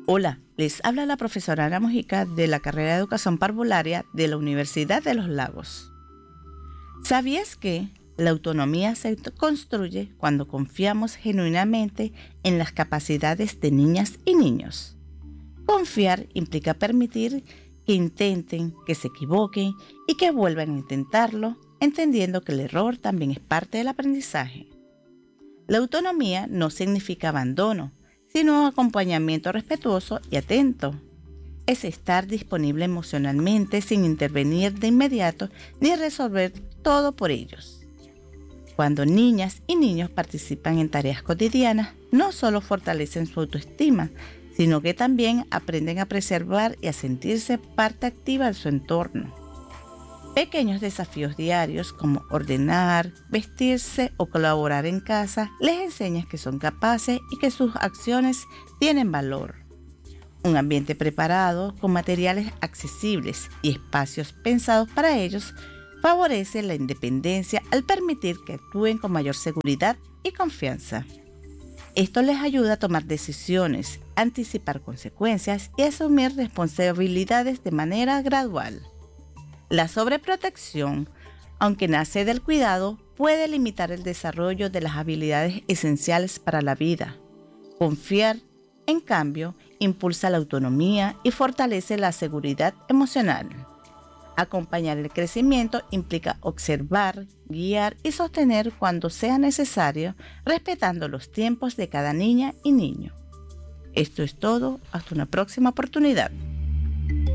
Hola, les habla la profesora Ana Mojica de la carrera de Educación Parvularia de la Universidad de Los Lagos. ¿Sabías que la autonomía se construye cuando confiamos genuinamente en las capacidades de niñas y niños? Confiar implica permitir que intenten, que se equivoquen y que vuelvan a intentarlo, entendiendo que el error también es parte del aprendizaje. La autonomía no significa abandono, sino acompañamiento respetuoso y atento. Es estar disponible emocionalmente sin intervenir de inmediato ni resolver todo por ellos. Cuando niñas y niños participan en tareas cotidianas, no solo fortalecen su autoestima, sino que también aprenden a preservar y a sentirse parte activa de su entorno. Pequeños desafíos diarios como ordenar, vestirse o colaborar en casa les enseñan que son capaces y que sus acciones tienen valor. Un ambiente preparado con materiales accesibles y espacios pensados para ellos favorece la independencia al permitir que actúen con mayor seguridad y confianza. Esto les ayuda a tomar decisiones, anticipar consecuencias y asumir responsabilidades de manera gradual. La sobreprotección, aunque nace del cuidado, puede limitar el desarrollo de las habilidades esenciales para la vida. Confiar, en cambio, impulsa la autonomía y fortalece la seguridad emocional. Acompañar el crecimiento implica observar, guiar y sostener cuando sea necesario, respetando los tiempos de cada niña y niño. Esto es todo, hasta una próxima oportunidad.